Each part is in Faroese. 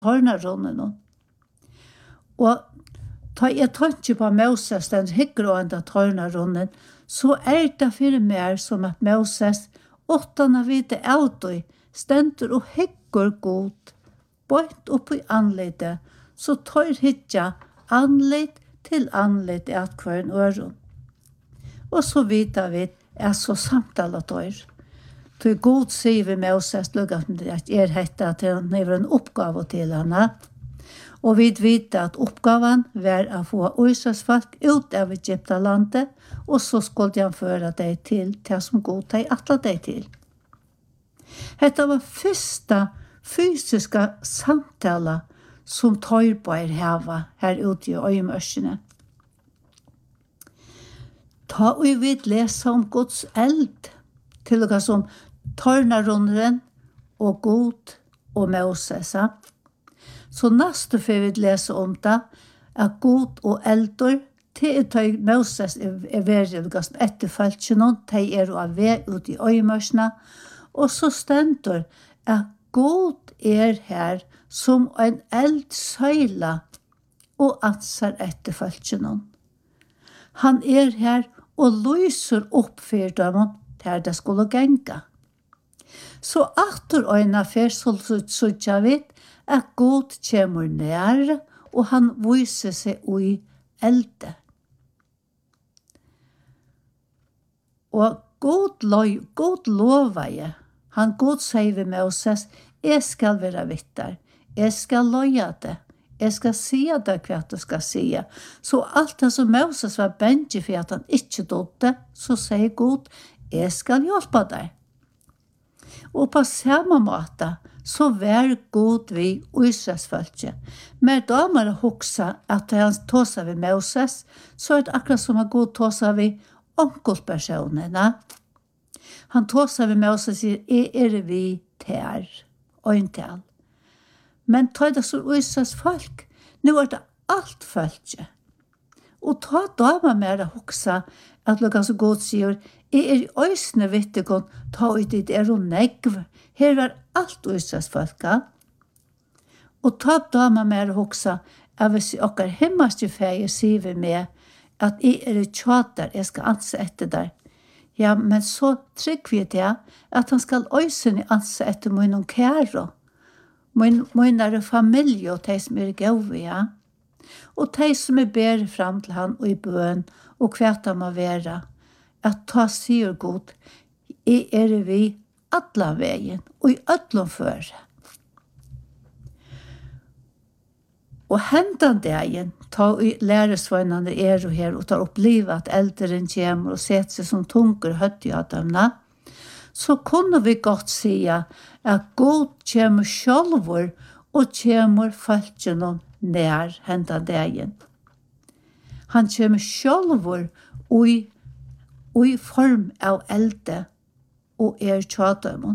tørnarunnen. Og ta jeg tanke på Moses, den hyggrående tørnarunnen, så det for meg som at Moses, åttan av vite autoi, stendur og hyggur god, bort opp i anlete, så tør hitja anlet til anlet at kvøren øron. Og så vita vi så samtala tør. Så god sier vi Moses, lukket at hette at han har en oppgave til henne. Og vi vet at oppgaven var å få Israelsfolk ut av Egyptalandet, og så skulle han føre deg til som god de atla deg til. Dette var første fysiske samtale som tøyrbøyer hava her ute i øyemørsene. Ta og vi lese om Guds eld, til noe som tørnarunden og God og Moses. Så neste for vi lese om det, at God og elder, til Moses veldig etterfølge noen, de av vei ut i øyemørsene, og så stender at God her som en eldsøyle og ansar etterfølge noen. Han her og lyser opp for dem der det skulle gjenga. Så atter øyne fer så jeg vet at God kommer nære og han viser seg i elde. Og God lover jeg. Han God sier ved Moses, jeg skal være vittar, jeg skal løye det, jeg skal si det hva du skal si. Så alt det som Moses var bensje for at han ikke døde, så sier God, jeg skal hjelpe deg. Og på samme måte, så var God vi Israelsfolket. Men da må jeg huske at han tåser ved Moses, så det akkurat som at God tåser ved onkelpersonene. Han tåser ved Moses og sier, vi ter, og en til. Men ta det som Israelsfolk, nå det alt folket. Og ta dama med å huske at noe som God sier, i øysene vittegon, ta ut i det og negv. Her var alt Israelsfolka. Og ta dama med å huske at hvis okker himmelske feie sier vi med at jeg tjater, jeg skal anse etter der. Ja, men så trygg vi det at han skal øysene anse etter min kære. Min familie og de som gode, ja. Og de som bedre fram til han og i bøn, og hva det må være, at ta sier god, vi alle veien, og i alle føre. Og hendan dagen, ta læresvøgnene og her, og tar opp livet at elderen kommer og setter seg som tunger høtt i adamna, så kunne vi godt si at God kommer sjølver og kommer folkene nær hendan dagen. Han kommer sjølver i form av elde og tjadømmen.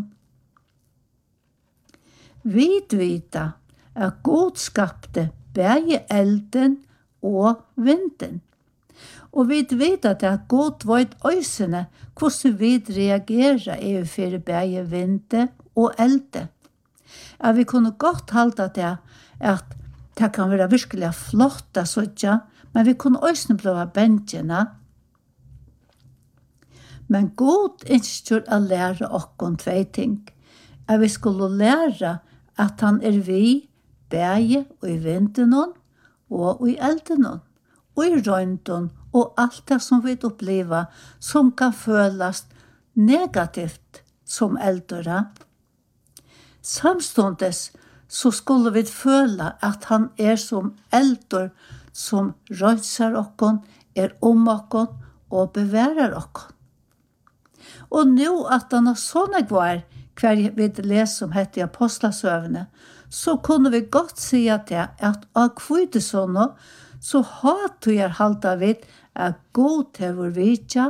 Vi vet at God skapte begge elden og vinden. Og vi vet at God vet øysene hvordan vi reagerer for begge vinde og elde. At vi kunne godt halda det at det kan være virkelig flott, men vi kunne øysene bli bensjene. Men God ønsker å lære oss tve ting. At vi skulle lære at han vi, begge og i vinden og i elden og i røynden og alt det som vi opplever som kan føles negativt som eldre. Samstundes så skulle vi føle at han som eldre som røyser oss, om oss og beværer oss. Og nå at han har sånne hver vi leser om hette i apostlasøvene, så kunne vi godt si at av kvite sånne, så har du halta vidt at God hever vitja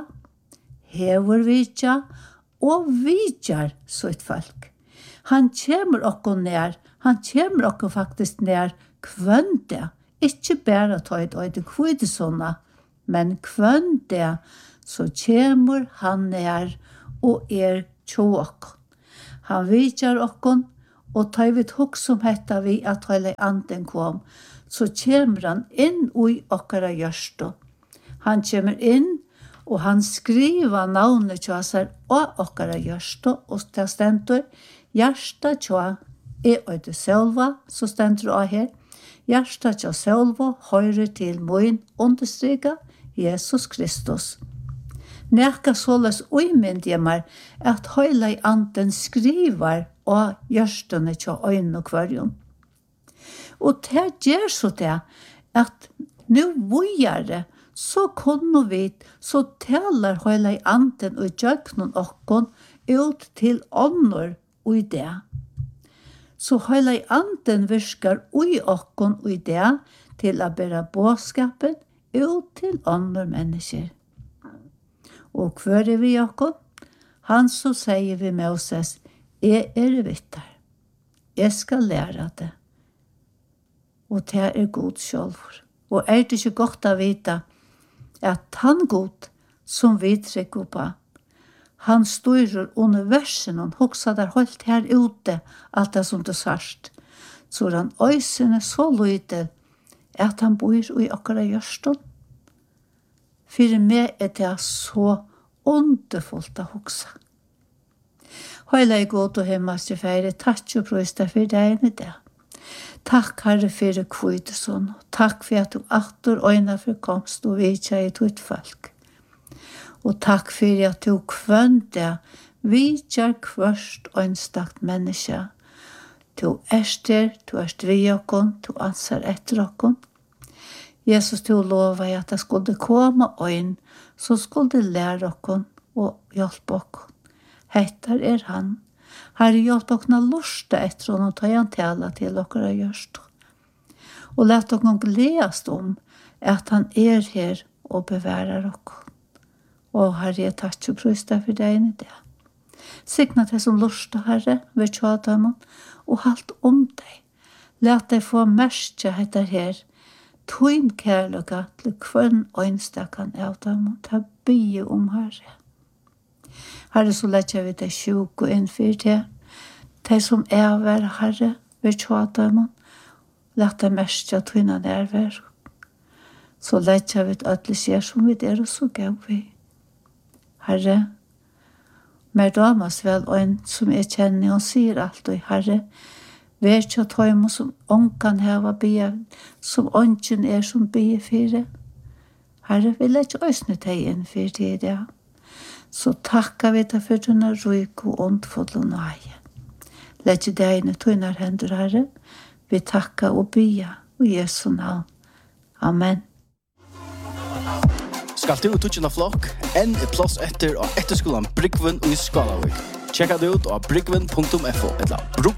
og vitjar sitt folk. Han kommer okkur nær, han kommer okkur faktisk nær kvønde, ikke bare ta et øyde kvite sånne, men kvønde, så kommer han nær og tjå okkur. Han vitjar okkur, Og tar vi hugsa hetta vi at Heilig Anden kom, så kommer han inn i okkara hjørsta. Han kommer inn, og han skriver navnet til seg og okkara hjørsta, og det stendur hjärsta tja og det selva, så stendur det her. Hjärsta tja selva høyrer til min understryka Jesus Kristus. Nekka såles uimynd jeg meg at Heilig Anden skriver og hjørstene tja øyne og kvarjon. Og det gjør så det at nu vujare så kunne vi, så taler Heilig Anden og gjøknen okkon ut til ånder og i det. Så Heilig Anden virkar ui okkon og i det til å bære båskapen ut til andre mennesker. Og hver vi okkon? Han så sier vi Moses, jeg vittar. Jeg skal lære det. Og det god sjálfur. Og det ikke godt å vite at han god som vi trykker på, han styrer universen og hoksa der holdt her ute alt det som det sørst. Så han øysene så lydel at han bor i okkara gjørstånd. For meg det så underfullt å hoksa. Heilig god og himmelske feire, takk og prøys deg for deg i det. Takk, Herre, for kvitesson. Takk for at du atter øyne for komst og vidtja i ditt folk. Og takk for at du kvønte vidtja kvørst øynstakt menneske. Du der, du vi okkon, du ansar etter okkon. Jesus, du lovar at det skulle komme øyn, så skulle lære okkon og hjelpe okkon. Hettar han. Herre, hjelp okkona lusta etter honom, ta han tala til okkara gjørst. Og let okkon gledast at han her og beværer okkon. Og Herre, jeg takk og prøys deg for deg i det. Signa deg som lusta, Herre, ved tjadamon, og halt deg. Let deg få merskja etter her, tøyn kærløka til kvønn øynstakan av dem, ta bygge Herre. Herre, så lett jeg vidt deg sjuk og innfyr til. De som vær, Herre, ved tjadamon, let deg merskja tøyna nærvær. Så lett jeg vidt at det skjer som vi og så gav vi. Herre, mer damas vel, og en som jeg kjenner, og sier alt, og Herre, vet jeg tøymo som ånkan heva bia, som ånken som bia fire. Herre, vi lett øysne deg inn for det, ja. Så takka vi deg for denne ryk og åndfull og nøye. Lett deg inn i tøyner hender, Herre. Vi takka og bia, og Jesu navn. Amen. Skal du ututjena flokk, plass etter og etterskolen Brygven i Skalavik. Sjekka det ut av brygven.fo eller